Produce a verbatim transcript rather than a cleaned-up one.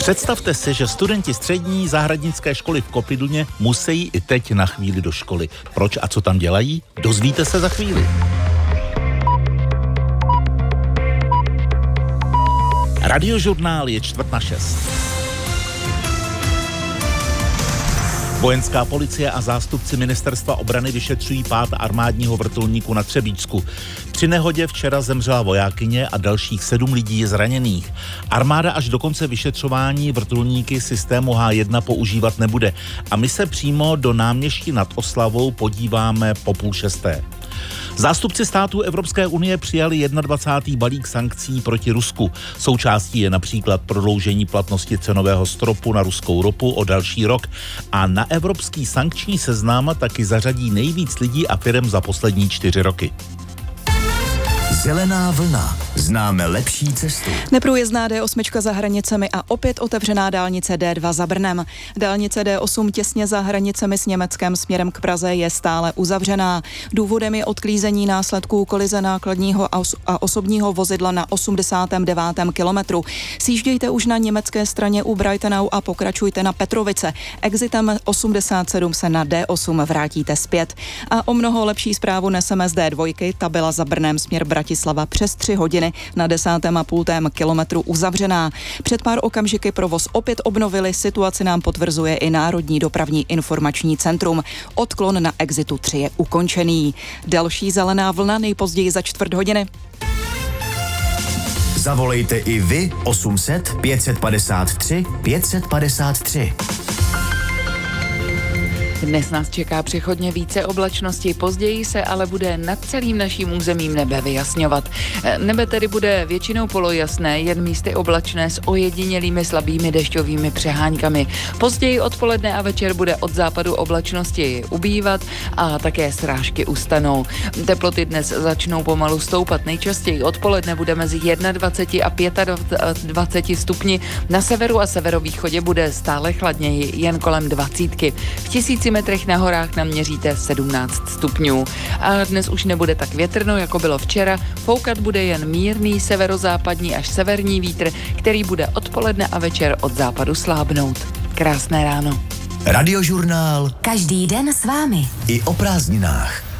Představte si, že studenti střední zahradnické školy v Kopiduně musí i teď na chvíli do školy. Proč a co tam dělají? Dozvíte se za chvíli. Radiožurnál je čtvrt na šest. Vojenská policie a zástupci ministerstva obrany vyšetřují pád armádního vrtulníku na Třebíčsku. Při nehodě včera zemřela vojákyně a dalších sedm lidí je zraněných. Armáda až do konce vyšetřování vrtulníky systému há jedna používat nebude. A my se přímo do náměstí nad Oslavou podíváme po půl šesté. Zástupci států Evropské unie přijali dvacátý první balík sankcí proti Rusku. Součástí je například prodloužení platnosti cenového stropu na ruskou ropu o další rok a na evropský sankční seznam taky zařadí nejvíc lidí a firem za poslední čtyři roky. Zelená vlna. Známe lepší cestu. Neprůjezdná dé osm za hranicemi a opět otevřená dálnice dé dva za Brnem. Dálnice dé osm těsně za hranicemi s Německem směrem k Praze je stále uzavřená. Důvodem je odklízení následků kolize nákladního a osobního vozidla na osmdesátém devátém kilometru. Sjíždějte už na německé straně u Breitenau a pokračujte na Petrovice. Exitem osmdesát sedm se na dé osm vrátíte zpět. A o mnoho lepší zprávu neseme z dé dva, ta byla za Brnem směr Bratislava přes tři hodiny na desátém a půltém kilometru uzavřená. Před pár okamžiky provoz opět obnovili, situaci nám potvrzuje i Národní dopravní informační centrum. Odklon na exitu tři je ukončený. Další zelená vlna nejpozději za čtvrt hodiny. Zavolejte i vy osm set pět padesát tři pět padesát tři. Dnes nás čeká přechodně více oblačnosti, později se ale bude nad celým naším územím nebe vyjasňovat. Nebe tedy bude většinou polojasné, jen místy oblačné s ojedinělými slabými dešťovými přeháňkami. Později odpoledne a večer bude od západu oblačnosti ubývat a také srážky ustanou. Teploty dnes začnou pomalu stoupat, nejčastěji odpoledne bude mezi dvacet jedna a dvacet pět stupni, na severu a severovýchodě bude stále chladněji, jen kolem dvacítky. V tisíci metrech na horách naměříte sedmnáct stupňů. A dnes už nebude tak větrno, jako bylo včera. Foukat bude jen mírný severozápadní až severní vítr, který bude odpoledne a večer od západu slábnout. Krásné ráno. Radiožurnál. Každý den s vámi. I o prázdninách.